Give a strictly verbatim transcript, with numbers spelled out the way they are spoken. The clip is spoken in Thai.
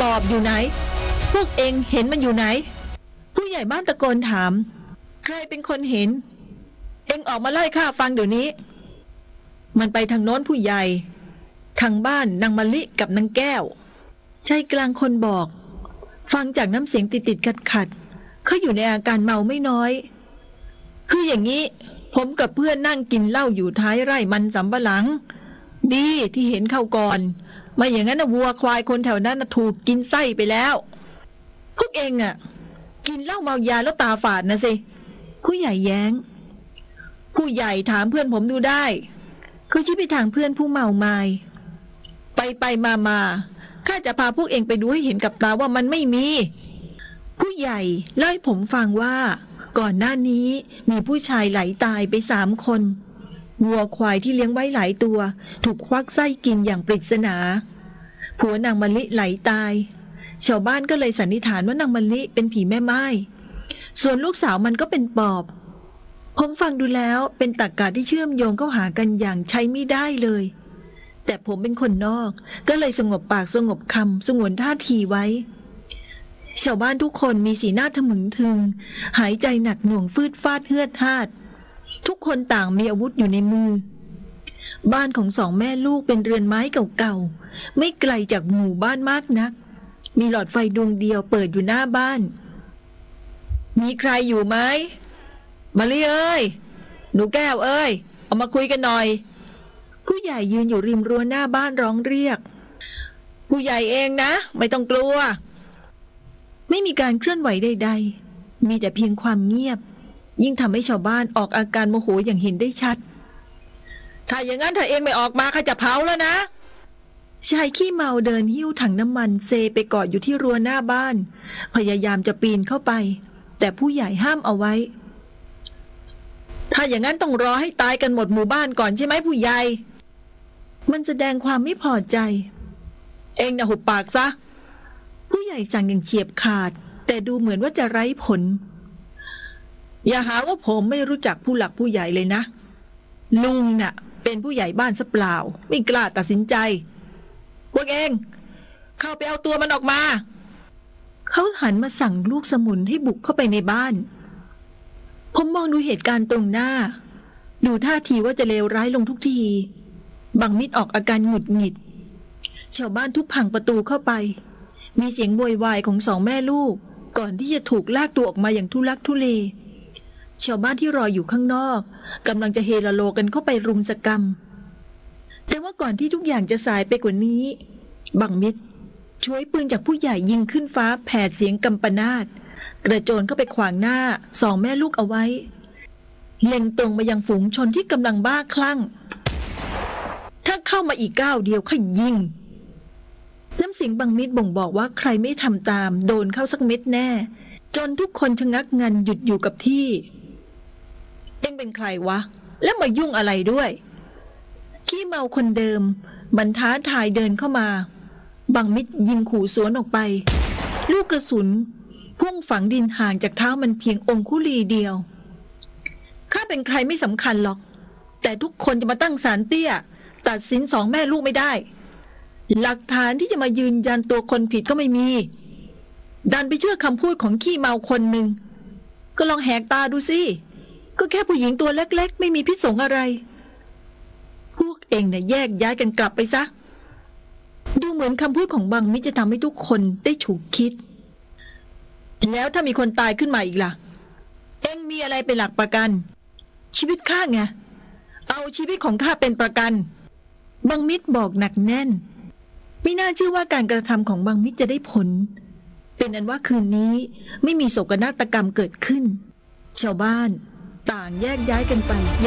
อบอยู่ไหนพวกเองเห็นมันอยู่ไหนผู้ใหญ่บ้านตะโกนถามใครเป็นคนเห็นเองออกมาไล่ข้าฟังเดี๋ยวนี้มันไปทางโน้นผู้ใหญ่ทางบ้านนางมะลิกับนางแก้วชายกลางคนบอกฟังจากน้ำเสียงติดติดขัดขัดเขาอยู่ในอาการเมาไม่น้อยคืออย่างนี้ผมกับเพื่อนนั่งกินเหล้าอยู่ท้ายไร่มันสำปะหลังดีที่เห็นเข้าก่อนไม่อย่างนั้นนะวัวควายคนแถวนั้นนะถูกกินไส้ไปแล้วพวกเองอ่ะกินเหล้าเมายาแล้วตาฝาดนะสิผู้ใหญ่แย้งผู้ใหญ่ถามเพื่อนผมดูได้เขาชี้ไปทางเพื่อนผู้เมาไม้ไปไปมามาข้าจะพาพวกเองไปดูให้เห็นกับตาว่ามันไม่มีผู้ใหญ่เล่าให้ผมฟังว่าก่อนหน้านี้มีผู้ชายไหลตายไปสามคนวัวควายที่เลี้ยงไว้หลายตัวถูกควักไส้กินอย่างปริศนาผัวนางมะลิไหลตายชาวบ้านก็เลยสันนิษฐานว่านางมะลิเป็นผีแม่ไม้ส่วนลูกสาวมันก็เป็นปอบผมฟังดูแล้วเป็นตรรกะที่เชื่อมโยงเข้าหากันอย่างใช้ไม่ได้เลยแต่ผมเป็นคนนอกก็เลยสงบปากสงบคำสงวนท่าทีไว้ชาวบ้านทุกคนมีสีหน้าทะมึงทึงหายใจหนักหน่วงฟืดฟาดเฮือดฮาดทุกคนต่างมีอาวุธอยู่ในมือบ้านของสองแม่ลูกเป็นเรือนไม้เก่าๆไม่ไกลจากหมู่บ้านมากนักมีหลอดไฟดวงเดียวเปิดอยู่หน้าบ้านมีใครอยู่ไหมมาลิเอ้ยหนูแก้วเอ้ยเอามาคุยกันหน่อยผู้ใหญ่ยืนอยู่ริมรั้วหน้าบ้านร้องเรียกผู้ใหญ่เองนะไม่ต้องกลัวไม่มีการเคลื่อนไหวใดๆมีแต่เพียงความเงียบยิ่งทำให้ชาวบ้านออกอาการโมโหอย่างเห็นได้ชัดถ้าอย่างนั้นถ้าเองไม่ออกมาข้าจะเผาแล้วนะชายขี้เมาเดินหิ้วถังน้ำมันเซไปกอดอยู่ที่รั้วหน้าบ้านพยายามจะปีนเข้าไปแต่ผู้ใหญ่ห้ามเอาไว้ถ้าอย่างนั้นต้องรอให้ตายกันหมดหมู่บ้านก่อนใช่ไหมผู้ใหญ่มันแสดงความไม่พอใจเองนะหุบปากซะผู้ใหญ่สั่งอย่างเฉียบขาดแต่ดูเหมือนว่าจะไร้ผลอย่าหาว่าผมไม่รู้จักผู้หลักผู้ใหญ่เลยนะลุงน่ะเป็นผู้ใหญ่บ้านซะเปล่าไม่กล้าตัดสินใจพวกเองเข้าไปเอาตัวมันออกมาเขาหันมาสั่งลูกสมุนให้บุกเข้าไปในบ้านผมมองดูเหตุการณ์ตรงหน้าดูท่าทีว่าจะเลวร้ายลงทุกทีบังมิดออกอาการหงุดหงิดชาวบ้านทุบพังประตูเข้าไปมีเสียงโวยวายของสองแม่ลูกก่อนที่จะถูกลากตัวออกมาอย่างทุลักทุเลชาวบ้านที่รออยู่ข้างนอกกำลังจะเฮลาโลกันเข้าไปรุมสกรรมแต่ว่าก่อนที่ทุกอย่างจะสายไปกว่านี้บังมิดช่วยปืนจากผู้ใหญ่ยิงขึ้นฟ้าแผดเสียงกำปนาตกระโจนเข้าไปขวางหน้าสองแม่ลูกเอาไว้เล็งตรงมายังฝูงชนที่กำลังบ้าคลั่งถ้าเข้ามาอีกก้าวเดียวข้ายิงน้ำเสียงบังมิดบ่งบอกว่าใครไม่ทำตามโดนเข้าสักเม็ดแน่จนทุกคนชะงักงันหยุดอยู่กับที่เอ็งเป็นใครวะแล้วมายุ่งอะไรด้วยขี้เมาคนเดิมมันท้าทายเดินเข้ามาบังมิดยิงขู่สวนออกไปลูกกระสุนพุ่งฝังดินห่างจากเท้ามันเพียงองคุลีเดียวข้าเป็นใครไม่สำคัญหรอกแต่ทุกคนจะมาตั้งศาลเตี้ยตัดสินสองแม่ลูกไม่ได้หลักฐานที่จะมายืนยันตัวคนผิดก็ไม่มีดันไปเชื่อคำพูดของขี้เมาคนหนึ่งก็ลองแหกตาดูสิก็แค่ผู้หญิงตัวเล็กๆไม่มีพิษสงอะไรพวกเองเนี่ยแยกย้ายกันกลับไปซะดูเหมือนคำพูดของบังมิจะทำให้ทุกคนได้ฉุกคิดแล้วถ้ามีคนตายขึ้นมาอีกล่ะเอ็งมีอะไรเป็นหลักประกันชีวิตข้าไงเอาชีวิตของข้าเป็นประกันบังมิตรบอกหนักแน่นไม่น่าเชื่อว่าการกระทำของบังมิตรจะได้ผลเป็นอันว่าคืนนี้ไม่มีโศกนาฏกรรมเกิดขึ้นชาวบ้านต่างแยกย้ายกันไป